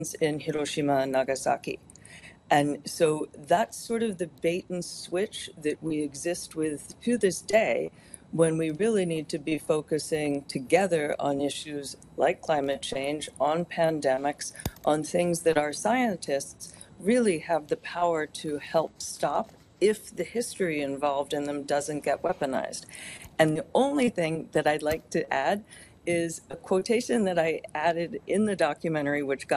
in Hiroshima and Nagasaki. And so that's sort of the bait and switch that we exist with to this day, when we really need to be focusing together on issues like climate change, on pandemics, on things that our scientists really have the power to help stop if the history involved in them doesn't get weaponized. And the only thing that I'd like to add is a quotation that I added in the documentary, which got